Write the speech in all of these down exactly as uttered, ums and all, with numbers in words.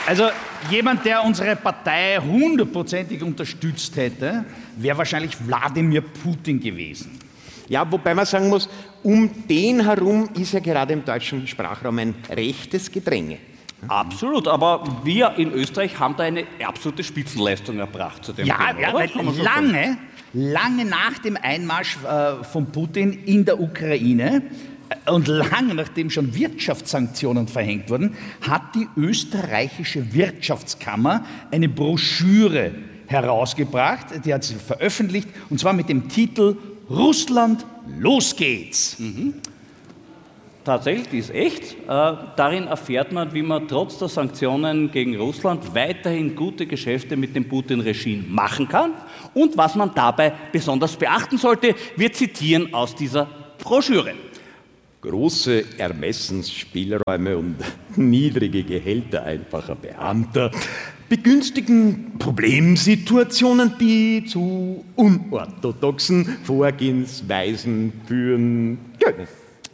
Also jemand, der unsere Partei hundertprozentig unterstützt hätte, wäre wahrscheinlich Wladimir Putin gewesen. Ja, wobei man sagen muss, um den herum ist ja gerade im deutschen Sprachraum ein rechtes Gedränge. Absolut, aber wir in Österreich haben da eine absolute Spitzenleistung erbracht zu dem Ja, Thema, ja, weil lange, lange nach dem Einmarsch äh, von Putin in der Ukraine äh, und lange nachdem schon Wirtschaftssanktionen verhängt wurden, hat die österreichische Wirtschaftskammer eine Broschüre herausgebracht, die hat sie veröffentlicht, und zwar mit dem Titel Russland, los geht's! Mhm. Tatsächlich, die ist echt. Äh, darin erfährt man, wie man trotz der Sanktionen gegen Russland weiterhin gute Geschäfte mit dem Putin-Regime machen kann. Und was man dabei besonders beachten sollte, wir zitieren aus dieser Broschüre. Große Ermessensspielräume und niedrige Gehälter einfacher Beamter begünstigen Problemsituationen, die zu unorthodoxen Vorgehensweisen führen können.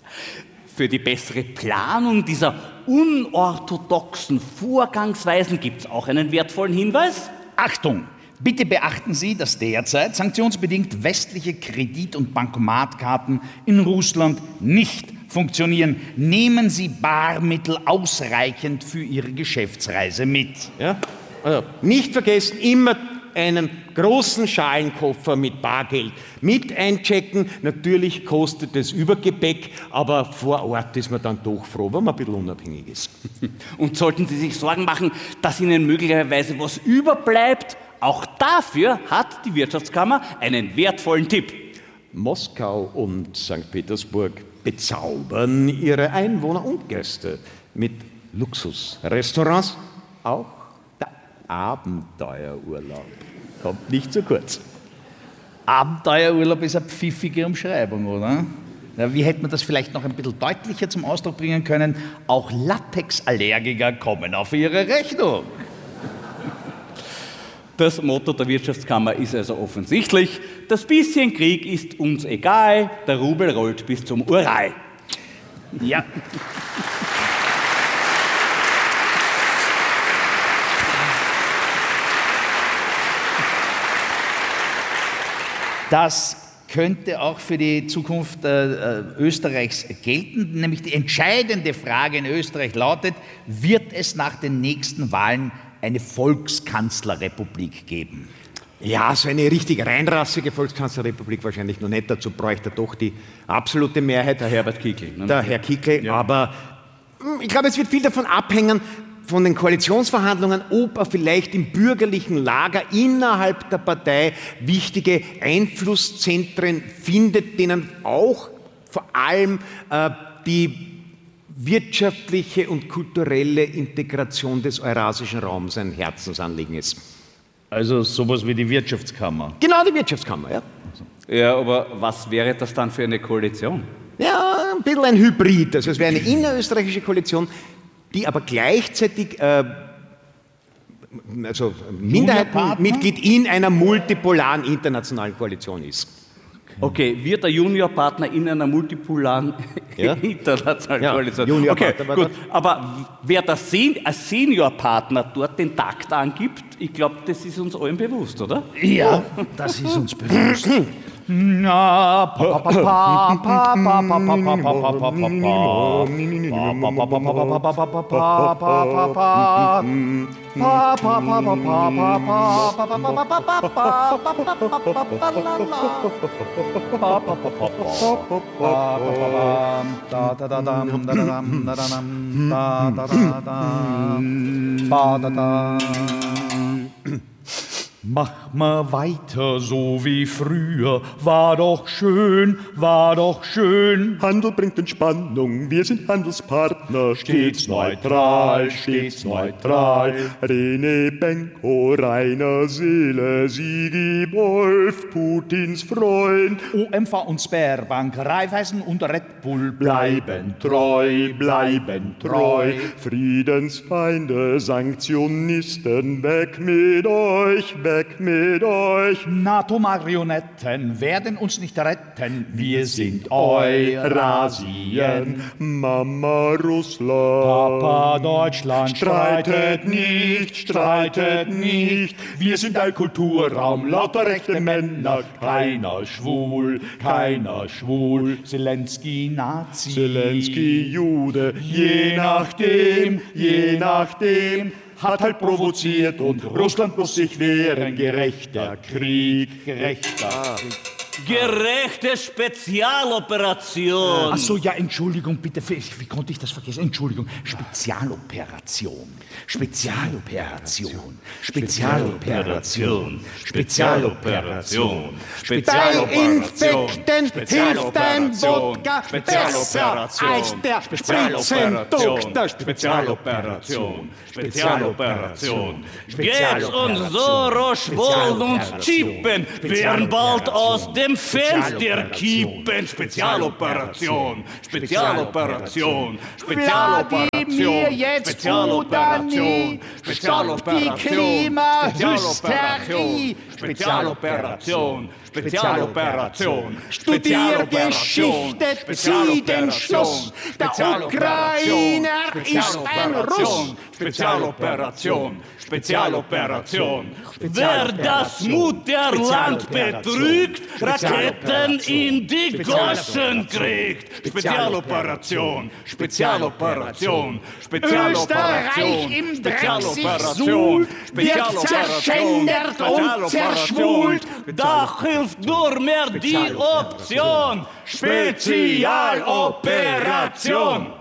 Für die bessere Planung dieser unorthodoxen Vorgangsweisen gibt es auch einen wertvollen Hinweis. Achtung! Bitte beachten Sie, dass derzeit sanktionsbedingt westliche Kredit- und Bankomatkarten in Russland nicht funktionieren. Nehmen Sie Barmittel ausreichend für Ihre Geschäftsreise mit. Ja? Also nicht vergessen, immer einen großen Schalenkoffer mit Bargeld mit einchecken. Natürlich kostet es Übergepäck, aber vor Ort ist man dann doch froh, wenn man ein bisschen unabhängig ist. Und sollten Sie sich Sorgen machen, dass Ihnen möglicherweise was überbleibt, auch dafür hat die Wirtschaftskammer einen wertvollen Tipp. Moskau und Sankt Petersburg bezaubern ihre Einwohner und Gäste mit Luxusrestaurants. Auch der Abenteuerurlaub kommt nicht zu kurz. Abenteuerurlaub ist eine pfiffige Umschreibung, oder? Ja, wie hätte man das vielleicht noch ein bisschen deutlicher zum Ausdruck bringen können? Auch Latexallergiker kommen auf ihre Rechnung. Das Motto der Wirtschaftskammer ist also offensichtlich: Das bisschen Krieg ist uns egal, der Rubel rollt bis zum Ural. Ja. Das könnte auch für die Zukunft äh, Österreichs gelten, nämlich die entscheidende Frage in Österreich lautet: Wird es nach den nächsten Wahlen eine Volkskanzlerrepublik geben? Ja, so eine richtig reinrassige Volkskanzlerrepublik wahrscheinlich noch nicht. Dazu bräuchte er doch die absolute Mehrheit. Der Herbert Kickl. Ne? Der Herr Kickl. Ja. Aber ich glaube, es wird viel davon abhängen, von den Koalitionsverhandlungen, ob er vielleicht im bürgerlichen Lager innerhalb der Partei wichtige Einflusszentren findet, denen auch vor allem äh, die wirtschaftliche und kulturelle Integration des eurasischen Raums ein Herzensanliegen ist. Also sowas wie die Wirtschaftskammer. Genau, die Wirtschaftskammer, ja. Ja, aber was wäre das dann für eine Koalition? Ja, ein bisschen ein Hybrid. Also es wäre eine innerösterreichische Koalition, die aber gleichzeitig äh, also Minderheitenmitglied in einer multipolaren internationalen Koalition ist. Okay, wird der Juniorpartner in einer multipolaren Ja? internationalen Ja, Koalition? Juniorpartner Okay, war gut. das. Aber wer das Sen als Seniorpartner dort den Takt angibt, ich glaube, das ist uns allen bewusst, oder? Ja, das ist uns bewusst. Na, pa pa pa pa pa pa pa pa pa pa pa pa pa. Mach mal weiter so wie früher, war doch schön, war doch schön. Handel bringt Entspannung, wir sind Handelspartner, stets neutral, stets neutral. René Benko, Rainer Seele, Sigi Wolf, Putins Freund. O M V und Sperrbank, Raiffeisen und Red Bull Bleiben treu, bleiben treu. Friedensfeinde, Sanktionisten, weg mit euch, weg weg mit euch. NATO-Marionetten werden uns nicht retten. Wir sind Eurasien, Mama Russland. Papa Deutschland, Streitet nicht, streitet nicht. Wir sind ein Kulturraum, lauter rechte Männer. Keiner schwul, keiner schwul. Zelensky, Nazi. Zelensky, Jude, je nachdem, je nachdem. Hat halt provoziert und Russland muss sich wehren. Gerechter Krieg, gerechter Krieg. Gerechte Spezialoperation. Ach so, ja, Entschuldigung, bitte, wie konnte ich das vergessen? Entschuldigung, Spezialoperation, Spezialoperation, Spezialoperation, Spezialoperation, Bei Infekten hilft ein Wodka besser als der Spritzendoktor. Spezialoperation, Spezialoperation. Gates und Soros wollen uns chippen, werden bald aus dem Fenster kippen. Spezialoperation, Spezialoperation, Spezialoperation, Spezialoperation, Spezialoperation, Spezialoperation, Spezialoperation, Studier Geschichte, zieh den Schluss. Der Ukrainer ist ein Russ. Spezialoperation, Spezialoperation. Wer das Mutterland betrügt, Raketen in die Goschen kriegt. Spezialoperation, Spezialoperation, Spezialoperation, Österreich im Spezialoperation, wird zerschändert und zerschwult. Da hilft nur mehr die Option. Spezialoperation.